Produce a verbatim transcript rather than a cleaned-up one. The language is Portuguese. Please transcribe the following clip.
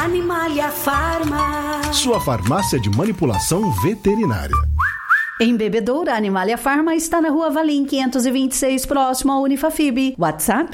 Animalia Farma. Sua farmácia de manipulação veterinária. Em Bebedouro, a Animalia Farma está na Rua Valim quinhentos e vinte e seis, próximo ao Unifafib. WhatsApp